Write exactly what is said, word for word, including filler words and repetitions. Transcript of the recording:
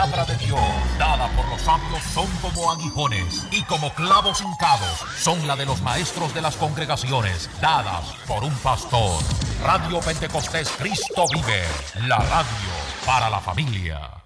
palabra de Dios, dada por los sabios, son como aguijones, y como clavos hincados, son la de los maestros de las congregaciones, dadas por un pastor. Radio Pentecostés Cristo vive, la radio para la familia.